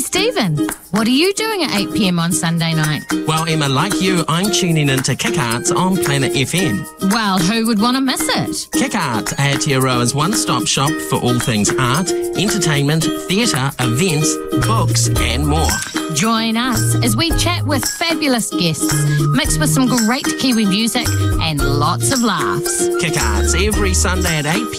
Stephen, what are you doing at 8 p.m. on Sunday night? Well, Emma, like you, I'm tuning into Kick Arts on Planet FM. Well, who would want to miss it? Kick Arts, Aotearoa's one-stop shop for all things art, entertainment, theatre, events, books and more. Join us as we chat with fabulous guests, mixed with some great Kiwi music and lots of laughs. Kick Arts every Sunday at 8 p.m.